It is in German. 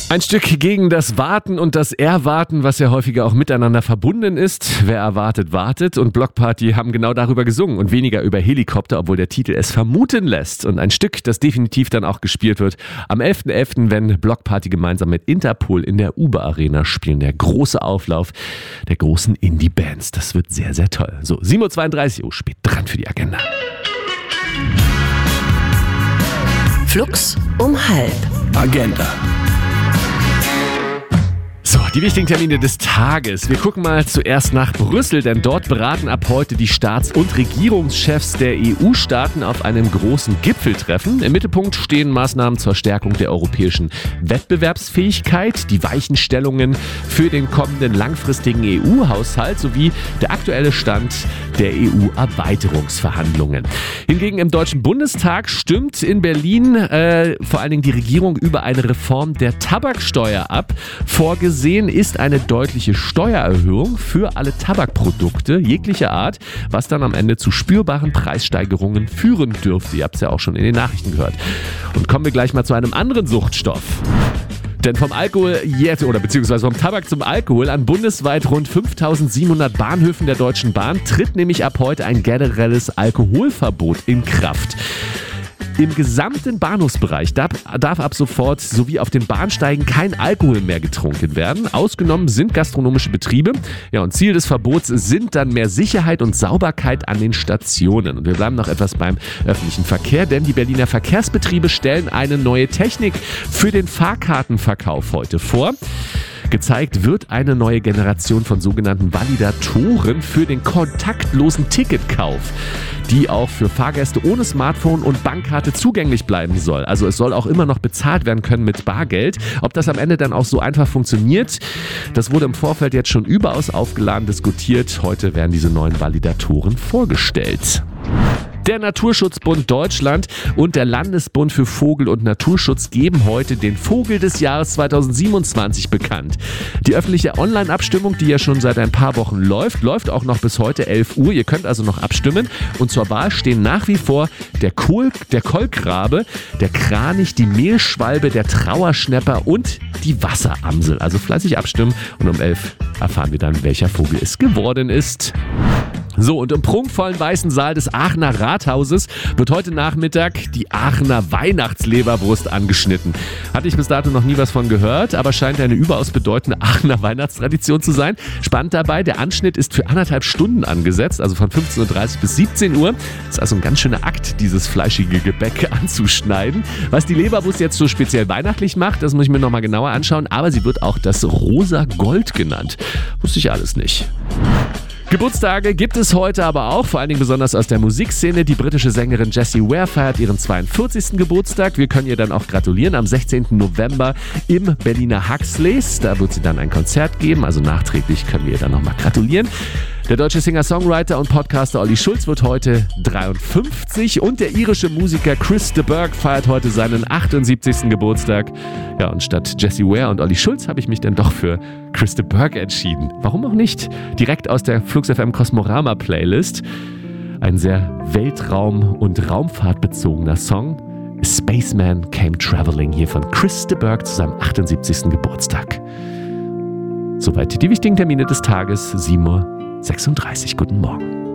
Ein Stück gegen das Warten und das Erwarten, was ja häufiger auch miteinander verbunden ist. Wer erwartet, wartet. Und Bloc Party haben genau darüber gesungen und weniger über Helikopter, obwohl der Titel es vermuten lässt. Und ein Stück, das definitiv dann auch gespielt wird am 11.11., wenn Bloc Party gemeinsam mit Interpol in der Uber Arena spielen. Der große Auflauf der großen Indie-Bands. Das wird sehr, sehr toll. So, 7.32 Uhr, spät dran für die Agenda. Flux um 12:30. Agenda. So, die wichtigen Termine des Tages. Wir gucken mal zuerst nach Brüssel, denn dort beraten ab heute die Staats- und Regierungschefs der EU-Staaten auf einem großen Gipfeltreffen. Im Mittelpunkt stehen Maßnahmen zur Stärkung der europäischen Wettbewerbsfähigkeit, die Weichenstellungen für den kommenden langfristigen EU-Haushalt sowie der aktuelle Stand der EU-Erweiterungsverhandlungen. Hingegen im Deutschen Bundestag stimmt in Berlin vor allen Dingen die Regierung über eine Reform der Tabaksteuer ab. Vorgesehen ist eine deutliche Steuererhöhung für alle Tabakprodukte jeglicher Art, was dann am Ende zu spürbaren Preissteigerungen führen dürfte. Ihr habt es ja auch schon in den Nachrichten gehört. Und kommen wir gleich mal zu einem anderen Suchtstoff. Denn vom Alkohol jetzt, oder beziehungsweise vom Tabak zum Alkohol an bundesweit rund 5.700 Bahnhöfen der Deutschen Bahn tritt nämlich ab heute ein generelles Alkoholverbot in Kraft. Im gesamten Bahnhofsbereich darf ab sofort sowie auf den Bahnsteigen kein Alkohol mehr getrunken werden. Ausgenommen sind gastronomische Betriebe. Ja, und Ziel des Verbots sind dann mehr Sicherheit und Sauberkeit an den Stationen. Und wir bleiben noch etwas beim öffentlichen Verkehr, denn die Berliner Verkehrsbetriebe stellen eine neue Technik für den Fahrkartenverkauf heute vor. Gezeigt wird eine neue Generation von sogenannten Validatoren für den kontaktlosen Ticketkauf, die auch für Fahrgäste ohne Smartphone und Bankkarte zugänglich bleiben soll. Also es soll auch immer noch bezahlt werden können mit Bargeld. Ob das am Ende dann auch so einfach funktioniert, das wurde im Vorfeld jetzt schon überaus aufgeladen diskutiert. Heute werden diese neuen Validatoren vorgestellt. Der Naturschutzbund Deutschland und der Landesbund für Vogel- und Naturschutz geben heute den Vogel des Jahres 2027 bekannt. Die öffentliche Online-Abstimmung, die ja schon seit ein paar Wochen läuft auch noch bis heute 11 Uhr. Ihr könnt also noch abstimmen. Und zur Wahl stehen nach wie vor der Kolkrabe, der Kranich, die Mehlschwalbe, der Trauerschnäpper und die Wasseramsel. Also fleißig abstimmen und um 11 erfahren wir dann, welcher Vogel es geworden ist. So, und im prunkvollen weißen Saal des Aachener Rathauses wird heute Nachmittag die Aachener Weihnachtsleberwurst angeschnitten. Hatte ich bis dato noch nie was von gehört, aber scheint eine überaus bedeutende Aachener Weihnachtstradition zu sein. Spannend dabei, der Anschnitt ist für 1,5 Stunden angesetzt, also von 15.30 Uhr bis 17 Uhr. Das ist also ein ganz schöner Akt, dieses fleischige Gebäck anzuschneiden. Was die Leberwurst jetzt so speziell weihnachtlich macht, das muss ich mir nochmal genauer anschauen, aber sie wird auch das Rosa Gold genannt. Wusste ich alles nicht. Geburtstage gibt es heute aber auch, vor allen Dingen besonders aus der Musikszene. Die britische Sängerin Jessie Ware feiert ihren 42. Geburtstag. Wir können ihr dann auch gratulieren am 16. November im Berliner Huxleys. Da wird sie dann ein Konzert geben, also nachträglich können wir ihr dann nochmal gratulieren. Der deutsche Singer-Songwriter und Podcaster Olli Schulz wird heute 53 und der irische Musiker Chris de Burgh feiert heute seinen 78. Geburtstag. Ja, und statt Jessie Ware und Olli Schulz habe ich mich dann doch für Chris de Burgh entschieden. Warum auch nicht? Direkt aus der Flux FM Kosmorama Playlist. Ein sehr Weltraum- und Raumfahrtbezogener Song. A Spaceman Came Traveling hier von Chris de Burgh zu seinem 78. Geburtstag. Soweit die wichtigen Termine des Tages, 7:36 Uhr. Guten Morgen.